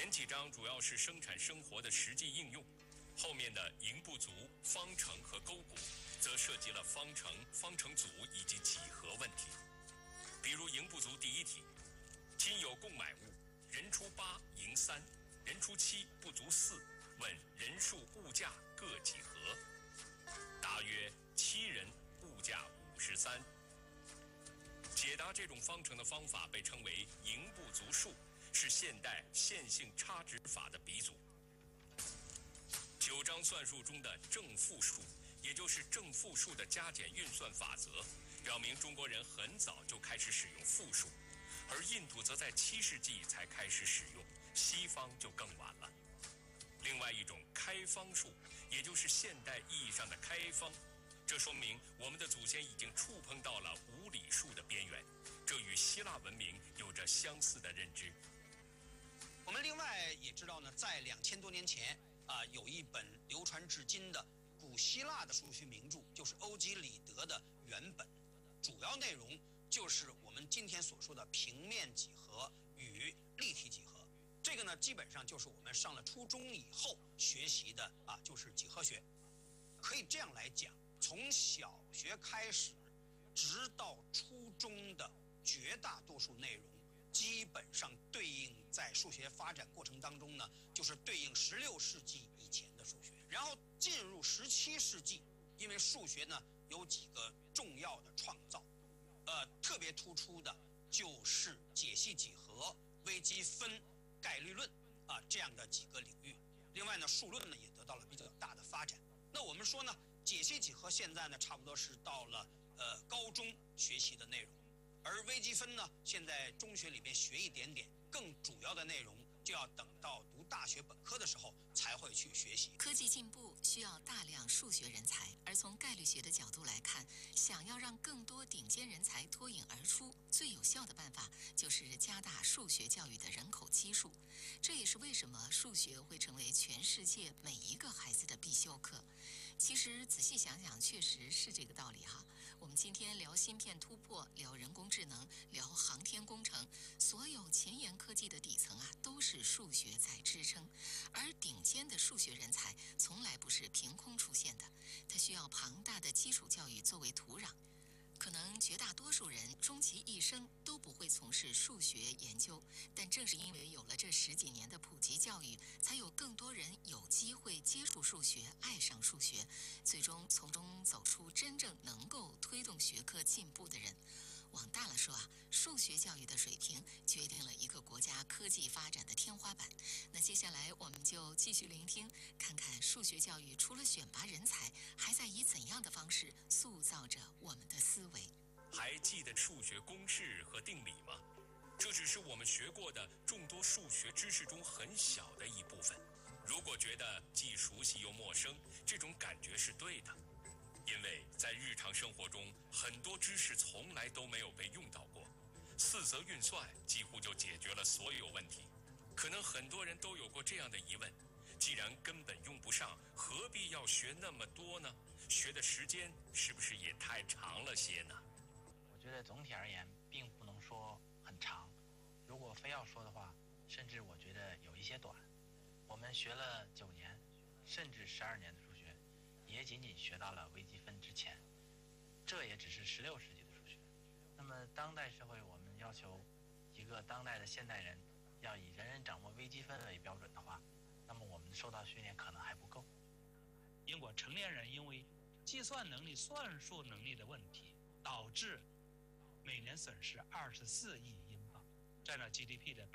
前几章主要是生产生活的实际应用，后面的营部族、方程和勾股则涉及了方程、方程组以及几何问题。比如营部族第一题，今有共买物，人出8，赢3，人出7，不足4，问人数物价各几何？答曰7人，物价53。解答这种方程的方法被称为营部族数，是现代线性差值法的鼻祖。9章算术中的正负数，也就是正负数的加减运算法则，表明中国人很早就开始使用负数，而印度则在7世纪才开始使用，西方就更晚了。另外一种开方数，也就是现代意义上的开方，这说明我们的祖先已经触碰到了无理数的边缘，这与希腊文明有着相似的认知。 我们另外也知道呢，在2000多年前有一本流传至今的古希腊的数学名著，就是欧几里得的原本，主要内容就是我们今天所说的平面几何与立体几何。这个呢，基本上就是我们上了初中以后学习的就是几何学。可以这样来讲，从小学开始，直到初中的绝大多数内容，基本上对应在数学发展过程当中呢，就是对应16世纪以前的数学。然后进入17世纪，因为数学呢有几个重要的创造，特别突出的就是解析几何、微积分、概率论这样的几个领域。另外呢，数论呢也得到了比较大的发展。那我们说呢，解析几何现在呢差不多是到了高中学习的内容，而微积分呢现在中学里边学一点点，更主要的内容就要等到读大学本科的时候才会去学习。 科技进步需要大量数学人才，而从概率学的角度来看，想要让更多顶尖人才脱颖而出，最有效的办法就是加大数学教育的人口基数。这也是为什么数学会成为全世界每一个孩子的必修课。其实仔细想想，确实是这个道理哈。我们今天聊芯片突破，聊人工智能，聊航天工程，所有前沿科技的底层都是数学在支撑。而顶尖的数学人才从来不是凭空出现的，它需要庞大的基础教育作为土壤。可能绝大多数人终其一生都不会从事数学研究，但正是因为有了这10几年的普及教育，才有更多人有机会接触数学，爱上数学，最终从中走出真正能够推动学科进步的人。往大了说数学教育的水平决定了一个国家科技发展的天花板。那接下来我们就继续聆听，看看数学教育除了选拔人才，还在以怎样的方式塑造着我们的思维。 还记得数学公式和定理吗？这只是我们学过的众多数学知识中很小的一部分。如果觉得既熟悉又陌生，这种感觉是对的。因为在日常生活中，很多知识从来都没有被用到过，4则运算几乎就解决了所有问题。可能很多人都有过这样的疑问，既然根本用不上，何必要学那么多呢？学的时间是不是也太长了些呢？ 我觉得总体而言并不能说很长，如果非要说的话，甚至我觉得有一些短。我们学了9年甚至12年的数学，也仅仅学到了微积分之前，这也只是16世纪的数学。那么当代社会我们要求一个当代的现代人要以人人掌握微积分为标准的话，那么我们受到训练可能还不够。 英国成年人因为计算能力、算术能力的问题，导致每年损失24亿英镑，占了 GDP 的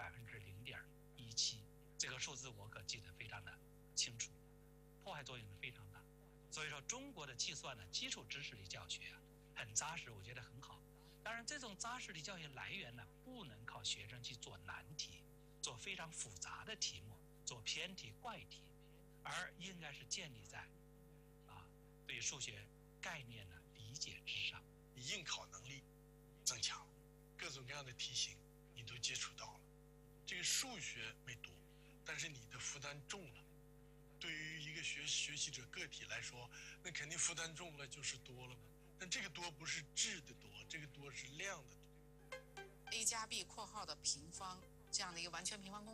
0.17%。这个数字我可记得非常的清楚，破坏作用是非常大。所以说中国的计算呢，基础知识的教学很扎实，我觉得很好。当然这种扎实的教学来源呢，不能靠学生去做难题，做非常复杂的题目，做偏题怪题，而应该是建立在对数学概念的理解之上。 你应考能力增强，各种各样的题型你都接触到了，这个数学没多，但是你的负担重了。对于一个学习者个体来说，那肯定负担重了就是多了嘛。但这个多不是质的多，这个多是量的多。 a 加 b 括号的平方这样的一个完全平方公式。